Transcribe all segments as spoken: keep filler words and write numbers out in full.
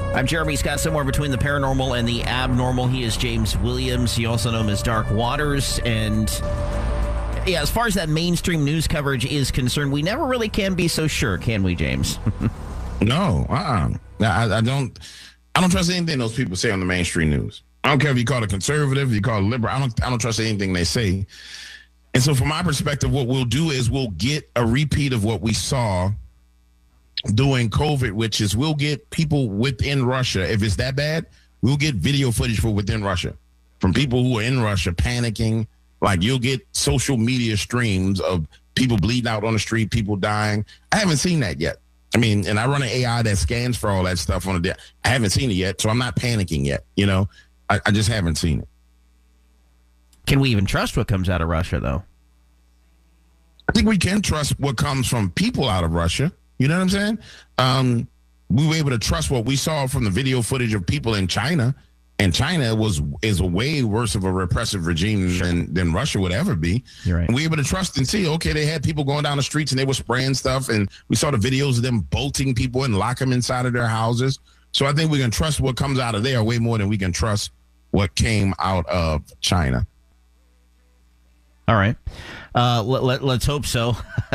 I'm Jeremy Scott, somewhere between the paranormal and the abnormal. He is James Williams. You also know him as Dark Waters. And yeah, as far as that mainstream news coverage is concerned, we never really can be so sure, can we, James? No, uh-uh. I, I don't. I don't trust anything those people say on the mainstream news. I don't care if you call it conservative, if you call it liberal. I don't. I don't trust anything they say. And so, from my perspective, what we'll do is we'll get a repeat of what we saw during COVID, which is we'll get people within Russia. If it's that bad, we'll get video footage for within Russia from people who are in Russia panicking. Like, you'll get social media streams of people bleeding out on the street, people dying. I haven't seen that yet. I mean, and I run an A I that scans for all that stuff on a day. I haven't seen it yet, so I'm not panicking yet. You know, I, I just haven't seen it. Can we even trust what comes out of Russia, though? I think we can trust what comes from people out of Russia. You know what I'm saying? Um, we were able to trust what we saw from the video footage of people in China. And China was is a way worse of a repressive regime than, than Russia would ever be. You're right. And we were able to trust and see, okay, they had people going down the streets and they were spraying stuff. And we saw the videos of them bolting people and lock them inside of their houses. So I think we can trust what comes out of there way more than we can trust what came out of China. All right. Uh, let, let, let's hope so.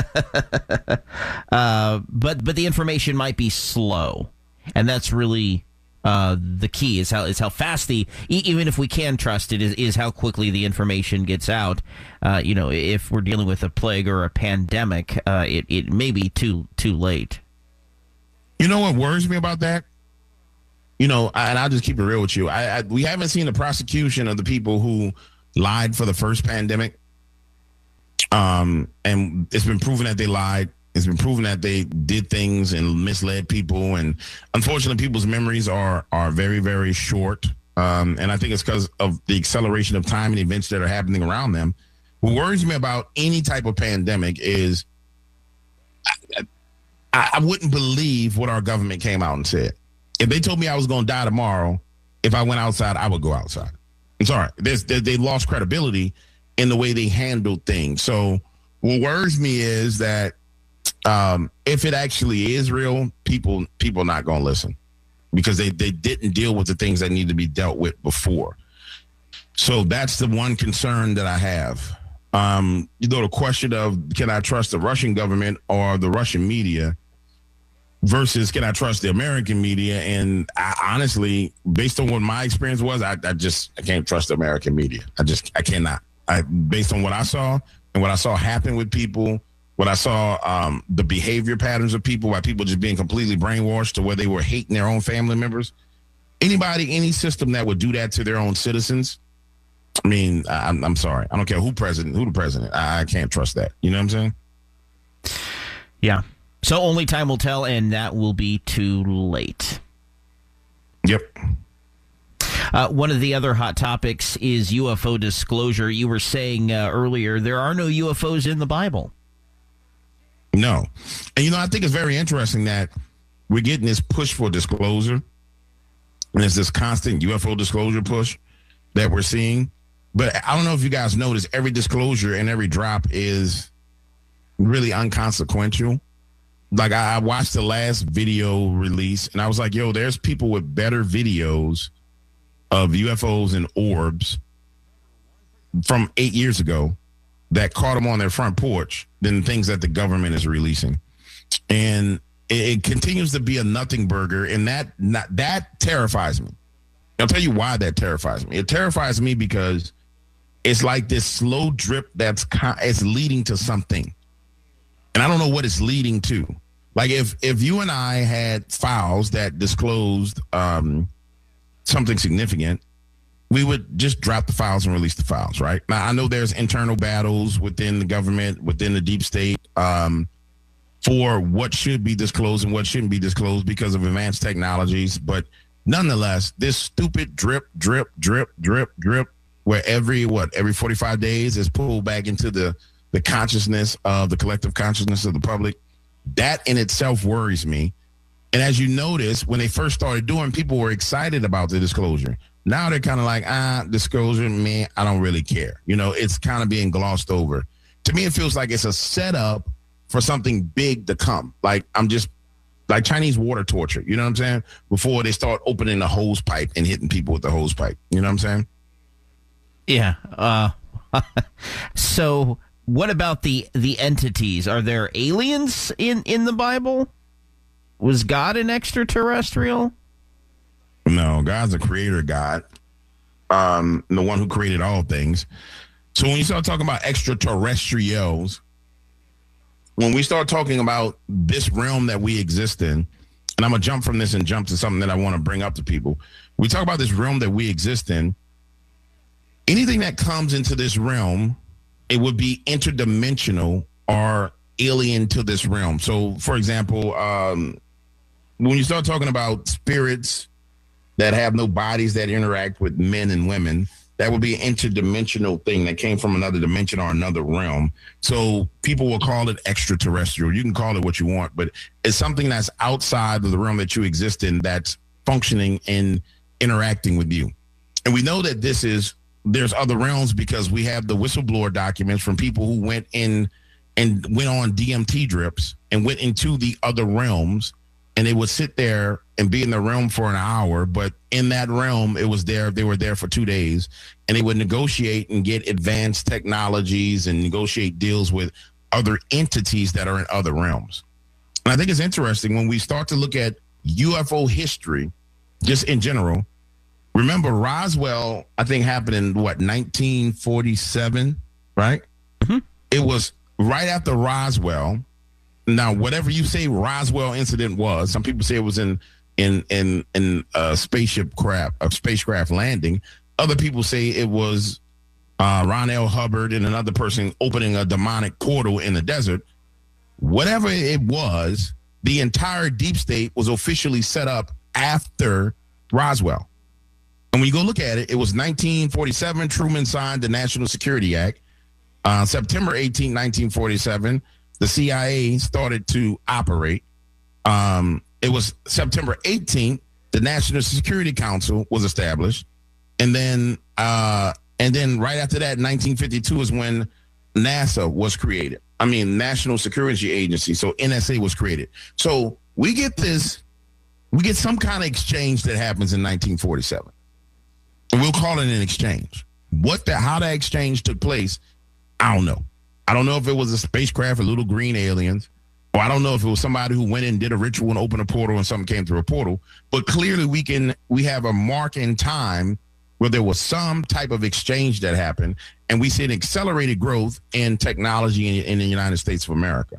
uh, but but the information might be slow. And that's really uh, the key is how is how fast the, even if we can trust it, is, is how quickly the information gets out. Uh, you know, if we're dealing with a plague or a pandemic, uh, it, it may be too too late. You know what worries me about that? You know, and I'll just keep it real with you. I, I we haven't seen the prosecution of the people who lied for the first pandemic. Um, and it's been proven that they lied. It's been proven that they did things and misled people. And unfortunately, people's memories are are very, very short. Um, and I think it's because of the acceleration of time and events that are happening around them. What worries me about any type of pandemic is I, I, I wouldn't believe what our government came out and said. If they told me I was going to die tomorrow, if I went outside, I would go outside. I'm sorry. There's, they, they lost credibility in the way they handled things. So what worries me is that um, if it actually is real, people people not going to listen because they, they didn't deal with the things that need to be dealt with before. So that's the one concern that I have. Um, you know, the question of can I trust the Russian government or the Russian media versus can I trust the American media? And I, honestly, based on what my experience was, I, I just I can't trust the American media. I just I cannot. I, based on what I saw and what I saw happen with people, what I saw, um, the behavior patterns of people, why people just being completely brainwashed to where they were hating their own family members. Anybody, any system that would do that to their own citizens, I mean, I, I'm, I'm sorry. I don't care who president, who the president. I, I can't trust that. You know what I'm saying? Yeah. So only time will tell, and that will be too late. Yep. Uh, one of the other hot topics is U F O disclosure. You were saying uh, earlier there are no U F Os in the Bible. No. And, you know, I think it's very interesting that we're getting this push for disclosure. And it's this constant U F O disclosure push that we're seeing. But I don't know if you guys notice, every disclosure and every drop is really unconsequential. Like, I, I watched the last video release, and I was like, yo, there's people with better videos of U F Os and orbs from eight years ago that caught them on their front porch than things that the government is releasing. And it, it continues to be a nothing burger, and that not, that terrifies me. I'll tell you why that terrifies me. It terrifies me because it's like this slow drip that's it's leading to something. And I don't know what it's leading to. Like if if you and I had files that disclosed um, something significant, we would just drop the files and release the files, right? Now, I know there's internal battles within the government, within the deep state, um, for what should be disclosed and what shouldn't be disclosed because of advanced technologies. But nonetheless, this stupid drip, drip, drip, drip, drip, where every, what, every forty-five days is pulled back into the, the consciousness of the collective consciousness of the public, that in itself worries me. And as you notice, when they first started doing, people were excited about the disclosure. Now they're kind of like, ah, disclosure, man, I don't really care. You know, it's kind of being glossed over. To me, it feels like it's a setup for something big to come. Like, I'm just like Chinese water torture. You know what I'm saying? Before they start opening the hose pipe and hitting people with the hose pipe. You know what I'm saying? Yeah. Uh, so what about the, the entities? Are there aliens in, in the Bible? Was God an extraterrestrial? No, God's a creator God. Um, the one who created all things. So when you start talking about extraterrestrials, when we start talking about this realm that we exist in, and I'm going to jump from this and jump to something that I want to bring up to people. We talk about this realm that we exist in. Anything that comes into this realm, it would be interdimensional or alien to this realm. So, for example, um, when you start talking about spirits that have no bodies that interact with men and women, that would be an interdimensional thing that came from another dimension or another realm. So people will call it extraterrestrial. You can call it what you want, but it's something that's outside of the realm that you exist in that's functioning and interacting with you. And we know that this is, there's other realms because we have the whistleblower documents from people who went in and went on D M T drips and went into the other realms, and they would sit there and be in the realm for an hour. But in that realm, it was there. They were there for two days and they would negotiate and get advanced technologies and negotiate deals with other entities that are in other realms. And I think it's interesting when we start to look at U F O history, just in general. Remember, Roswell, I think, happened in what, nineteen forty-seven, right? Mm-hmm. It was right after Roswell. Now, whatever you say Roswell incident was, some people say it was in in in in a spaceship craft, a spacecraft landing. Other people say it was uh, Ron L. Hubbard and another person opening a demonic portal in the desert. Whatever it was, the entire deep state was officially set up after Roswell. And when you go look at it, it was nineteen forty-seven, Truman signed the National Security Act. Uh, September eighteenth, nineteen forty-seven, the C I A started to operate. Um, it was September eighteenth, the National Security Council was established. And then uh, and then right after that, nineteen fifty-two is when NASA was created. I mean, National Security Agency. So N S A was created. So we get this, we get some kind of exchange that happens in nineteen forty-seven. And we'll call it an exchange. What the, how that exchange took place, I don't know. I don't know if it was a spacecraft or little green aliens, or I don't know if it was somebody who went in and did a ritual and opened a portal and something came through a portal. But clearly we can, we have a mark in time where there was some type of exchange that happened, and we see an accelerated growth in technology in, in the United States of America.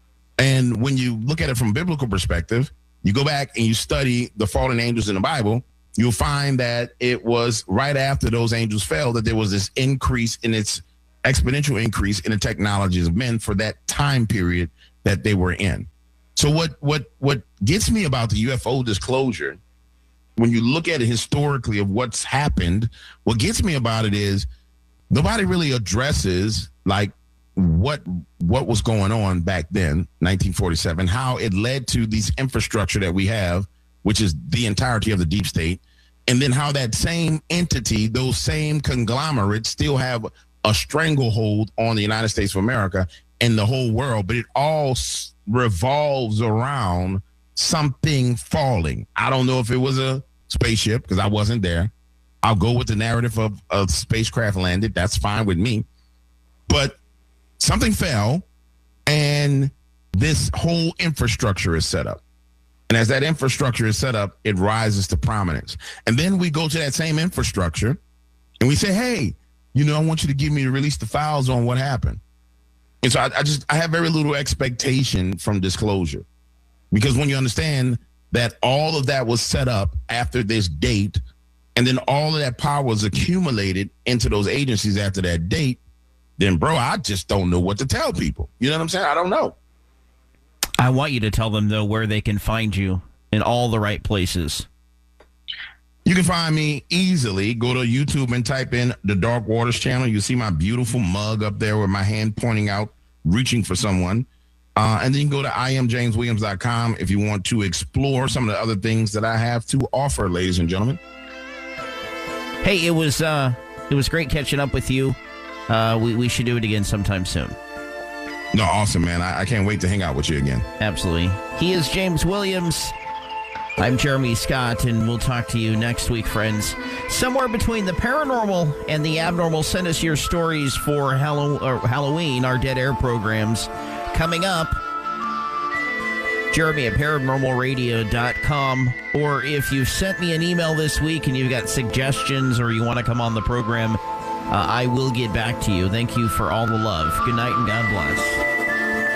And when you look at it from a biblical perspective, you go back and you study the fallen angels in the Bible, you'll find that it was right after those angels fell that there was this increase in its exponential increase in the technologies of men for that time period that they were in. So what what what gets me about the U F O disclosure, when you look at it historically of what's happened, what gets me about it is nobody really addresses like what what was going on back then, nineteen forty-seven, how it led to these infrastructure that we have, which is the entirety of the deep state, and then how that same entity, those same conglomerates still have a stranglehold on the United States of America and the whole world, but it all s- revolves around something falling. I don't know if it was a spaceship because I wasn't there. I'll go with the narrative of a spacecraft landed. That's fine with me. But something fell and this whole infrastructure is set up. And as that infrastructure is set up, it rises to prominence. And then we go to that same infrastructure and we say, hey, you know, I want you to give me to release the files on what happened. And so I, I just, I have very little expectation from disclosure, because when you understand that all of that was set up after this date, and then all of that power was accumulated into those agencies after that date, then bro, I just don't know what to tell people. You know what I'm saying? I don't know. I want you to tell them, though, where they can find you in all the right places. You can find me easily. Go to YouTube and type in the Dark Waters channel. You see my beautiful mug up there with my hand pointing out, reaching for someone. Uh, and then you can go to I am james williams dot com if you want to explore some of the other things that I have to offer, ladies and gentlemen. Hey, it was uh, it was great catching up with you. Uh, we, we should do it again sometime soon. No, awesome, man. I, I can't wait to hang out with you again. Absolutely. He is James Williams. I'm Jeremy Scott, and we'll talk to you next week, friends. Somewhere between the paranormal and the abnormal, send us your stories for Hallow- or Halloween, our Dead Air programs. Coming up, Jeremy at paranormal radio dot com. Or if you've sent me an email this week and you've got suggestions or you want to come on the program, uh, I will get back to you. Thank you for all the love. Good night and God bless.